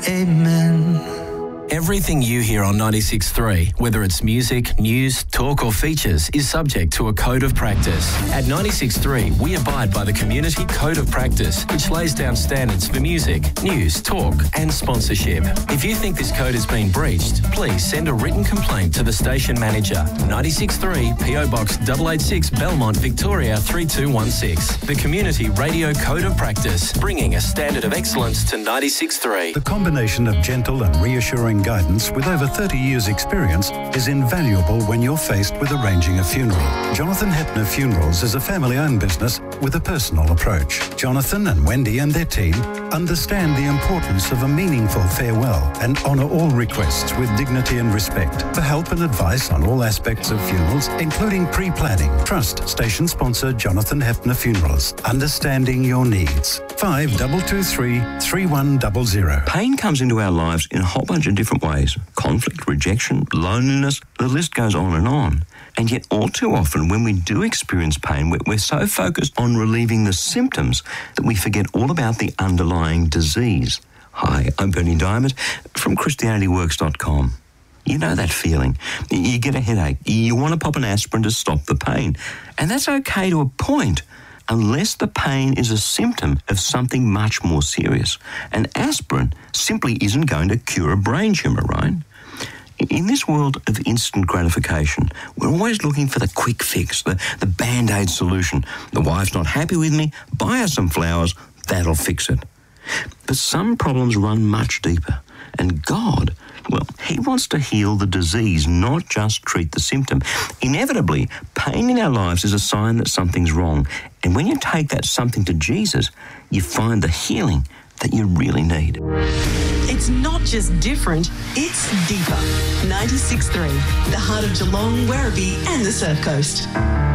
Amen. Everything you hear on 96.3, whether it's music, news, talk or features, is subject to a code of practice. At 96.3, we abide by the Community Code of Practice, which lays down standards for music, news, talk and sponsorship. If you think this code has been breached, please send a written complaint to the station manager, 96.3 PO Box 886 Belmont, Victoria 3216. The Community Radio Code of Practice, bringing a standard of excellence to 96.3. The combination of gentle and reassuring guidance with over 30 years' experience is invaluable when you're faced with arranging a funeral. Jonathan Hepner Funerals is a family-owned business with a personal approach. Jonathan and Wendy and their team understand the importance of a meaningful farewell and honour all requests with dignity and respect. For help and advice on all aspects of funerals, including pre-planning, trust station sponsor Jonathan Hepner Funerals. Understanding your needs. 5223 3100. Pain comes into our lives in a whole bunch of different ways. Conflict, rejection, loneliness, the list goes on. And yet all too often when we do experience pain, we're so focused on relieving the symptoms that we forget all about the underlying disease. Hi, I'm Bernie Diamond from ChristianityWorks.com. You know that feeling. You get a headache. You want to pop an aspirin to stop the pain. And that's okay to a point, unless the pain is a symptom of something much more serious. An aspirin simply isn't going to cure a brain tumour, right? In this world of instant gratification, we're always looking for the quick fix, the Band-Aid solution. The wife's not happy with me, buy her some flowers, that'll fix it. But some problems run much deeper, and God, well, He wants to heal the disease, not just treat the symptom. Inevitably, pain in our lives is a sign that something's wrong, and when you take that something to Jesus, you find the healing that you really need. It's not just different, it's deeper. 96.3, the heart of Geelong, Werribee and the Surf Coast.